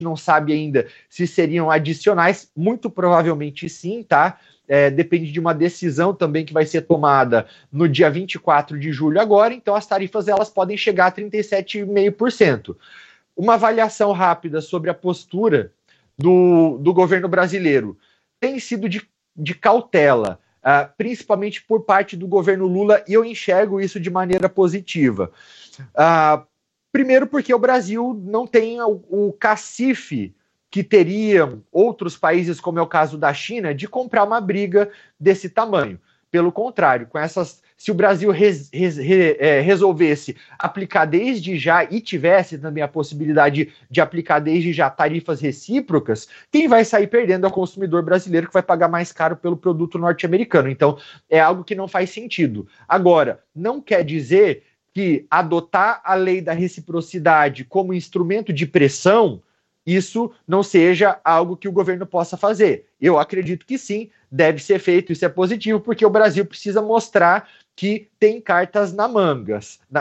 não sabe ainda se seriam adicionais, muito provavelmente sim, tá? Depende de uma decisão também que vai ser tomada no dia 24 de julho agora, então as tarifas elas podem chegar a 37,5%. Uma avaliação rápida sobre a postura do governo brasileiro tem sido de cautela, principalmente por parte do governo Lula, e eu enxergo isso de maneira positiva. Primeiro porque o Brasil não tem o cacife que teriam outros países, como é o caso da China, de comprar uma briga desse tamanho. Pelo contrário, se o Brasil resolvesse aplicar desde já e tivesse também a possibilidade de aplicar desde já tarifas recíprocas, quem vai sair perdendo é o consumidor brasileiro, que vai pagar mais caro pelo produto norte-americano. Então, é algo que não faz sentido. Agora, não quer dizer que adotar a lei da reciprocidade como instrumento de pressão, isso não seja algo que o governo possa fazer. Eu acredito que sim, deve ser feito, isso é positivo, porque o Brasil precisa mostrar que tem cartas na manga.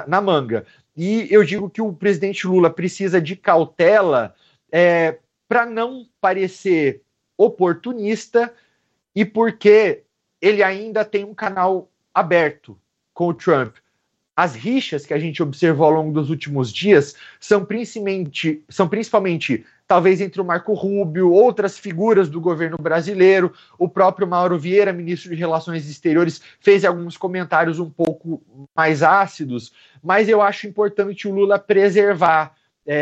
E eu digo que o presidente Lula precisa de cautela para não parecer oportunista e porque ele ainda tem um canal aberto com o Trump. As rixas que a gente observou ao longo dos últimos dias são principalmente, talvez, entre o Marco Rubio, outras figuras do governo brasileiro, o próprio Mauro Vieira, ministro de Relações Exteriores, fez alguns comentários um pouco mais ácidos, mas eu acho importante o Lula preservar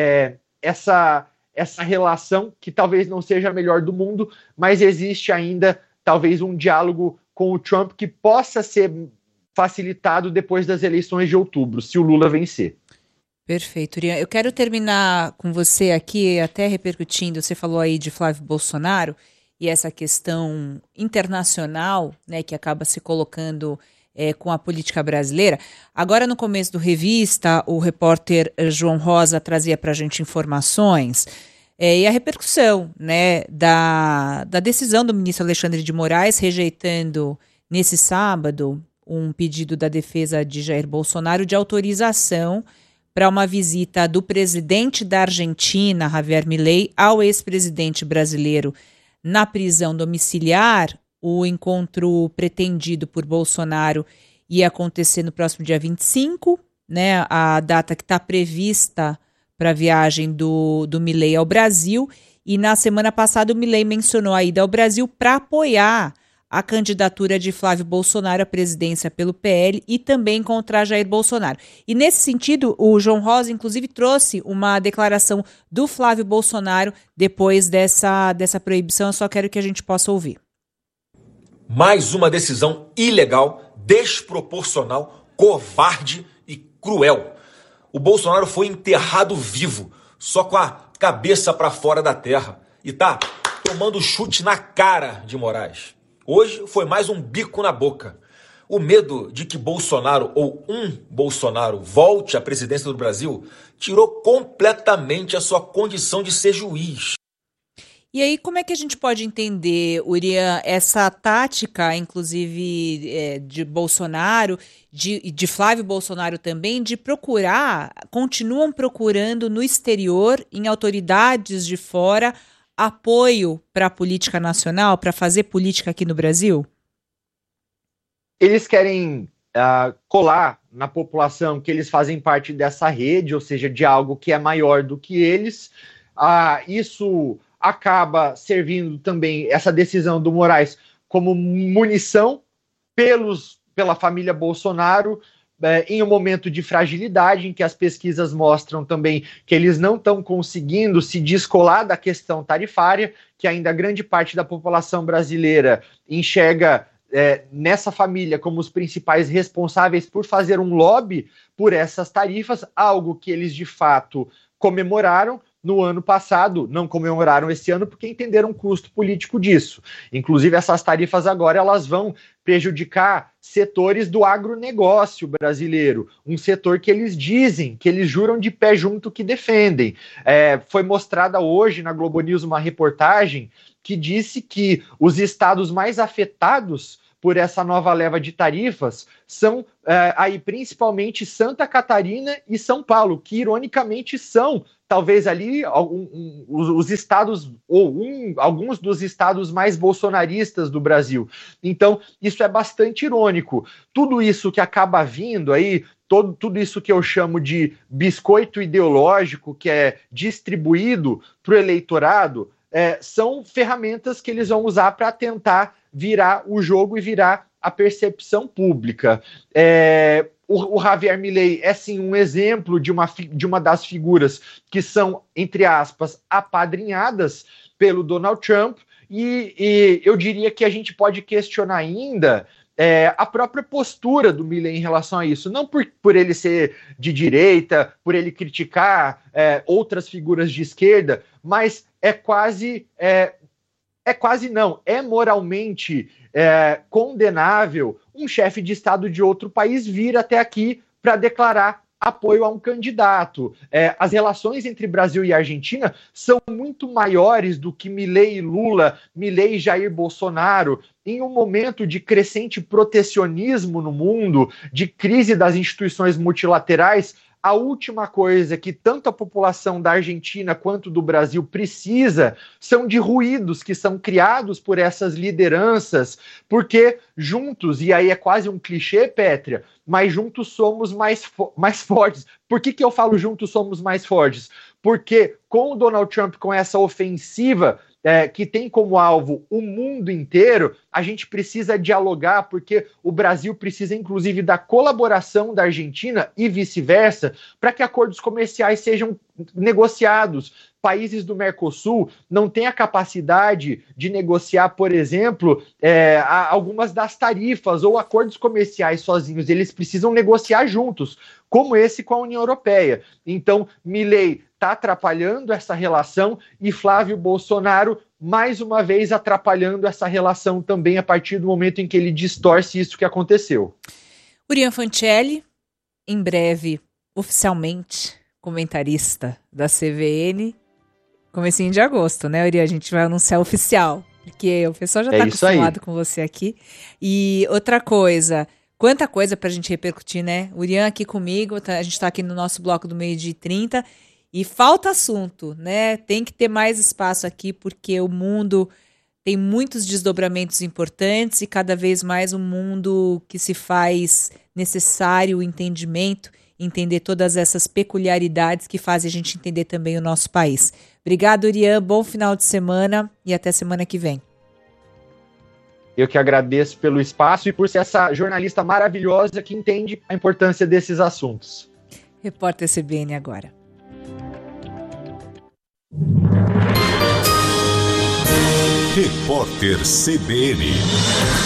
essa relação, que talvez não seja a melhor do mundo, mas existe ainda, talvez, um diálogo com o Trump que possa ser facilitado depois das eleições de outubro, se o Lula vencer. Perfeito, Urian. Eu quero terminar com você aqui, até repercutindo, você falou aí de Flávio Bolsonaro e essa questão internacional, né, que acaba se colocando com a política brasileira. Agora, no começo do Revista, o repórter João Rosa trazia para a gente informações e a repercussão, né, da decisão do ministro Alexandre de Moraes rejeitando nesse sábado um pedido da defesa de Jair Bolsonaro de autorização para uma visita do presidente da Argentina, Javier Milei, ao ex-presidente brasileiro na prisão domiciliar. O encontro pretendido por Bolsonaro ia acontecer no próximo dia 25, né, a data que está prevista para a viagem do Milei ao Brasil. E na semana passada o Milei mencionou a ida ao Brasil para apoiar a candidatura de Flávio Bolsonaro à presidência pelo PL e também contra Jair Bolsonaro. E nesse sentido, o João Rosa, inclusive, trouxe uma declaração do Flávio Bolsonaro depois dessa proibição. Eu só quero que a gente possa ouvir. Mais uma decisão ilegal, desproporcional, covarde e cruel. O Bolsonaro foi enterrado vivo, só com a cabeça para fora da terra. E tá tomando chute na cara de Moraes. Hoje foi mais um bico na boca. O medo de que Bolsonaro ou um Bolsonaro volte à presidência do Brasil tirou completamente a sua condição de ser juiz. E aí, como é que a gente pode entender, Urian, essa tática, inclusive, de Bolsonaro, de Flávio Bolsonaro também, de continuam procurando no exterior, em autoridades de fora, apoio para a política nacional, para fazer política aqui no Brasil? Eles querem colar na população que eles fazem parte dessa rede, ou seja, de algo que é maior do que eles. Isso acaba servindo também, essa decisão do Moraes, como munição pela família Bolsonaro, em um momento de fragilidade, em que as pesquisas mostram também que eles não estão conseguindo se descolar da questão tarifária, que ainda grande parte da população brasileira enxerga nessa família como os principais responsáveis por fazer um lobby por essas tarifas, algo que eles de fato comemoraram no ano passado, não comemoraram esse ano porque entenderam o custo político disso. Inclusive, essas tarifas agora elas vão prejudicar setores do agronegócio brasileiro, um setor que eles dizem, que eles juram de pé junto que defendem. Foi mostrada hoje na Globo News uma reportagem que disse que os estados mais afetados por essa nova leva de tarifas são aí principalmente Santa Catarina e São Paulo, que ironicamente são talvez ali os estados, alguns dos estados mais bolsonaristas do Brasil. Então, isso é bastante irônico. Tudo isso que acaba vindo aí, tudo isso que eu chamo de biscoito ideológico, que é distribuído para o eleitorado, são ferramentas que eles vão usar para tentar virar o jogo e virar a percepção pública. O Javier Milei é sim um exemplo de uma das figuras que são, entre aspas, apadrinhadas pelo Donald Trump, e eu diria que a gente pode questionar ainda a própria postura do Milei em relação a isso, não por ele ser de direita, por ele criticar outras figuras de esquerda, mas é moralmente condenável um chefe de Estado de outro país vir até aqui para declarar apoio a um candidato. As relações entre Brasil e Argentina são muito maiores do que Milei e Lula, Milei e Jair Bolsonaro, em um momento de crescente protecionismo no mundo, de crise das instituições multilaterais. A última coisa que tanto a população da Argentina quanto do Brasil precisa são de ruídos que são criados por essas lideranças, porque juntos, e aí é quase um clichê, Pétria, mas juntos somos mais fortes. Por que eu falo juntos somos mais fortes? Porque com o Donald Trump, com essa ofensiva que tem como alvo o mundo inteiro, a gente precisa dialogar, porque o Brasil precisa, inclusive, da colaboração da Argentina e vice-versa, para que acordos comerciais sejam negociados. Países do Mercosul não têm a capacidade de negociar, por exemplo, algumas das tarifas ou acordos comerciais sozinhos. Eles precisam negociar juntos, como esse com a União Europeia. Então, Milei está atrapalhando essa relação e Flávio Bolsonaro, mais uma vez, atrapalhando essa relação também a partir do momento em que ele distorce isso que aconteceu. Urian Fancelli, em breve, oficialmente, comentarista da CVN, comecinho de agosto, né, Urian? A gente vai anunciar oficial, porque o pessoal já está acostumado com você aqui. E outra coisa, quanta coisa para a gente repercutir, né? Urian aqui comigo, a gente está aqui no nosso bloco do 12h30, e falta assunto, né? Tem que ter mais espaço aqui, porque o mundo tem muitos desdobramentos importantes e cada vez mais um mundo que se faz necessário o entendimento, entender todas essas peculiaridades que fazem a gente entender também o nosso país. Obrigado, Urian, bom final de semana e até semana que vem. Eu que agradeço pelo espaço e por ser essa jornalista maravilhosa que entende a importância desses assuntos. Repórter CBN agora. Repórter CBN.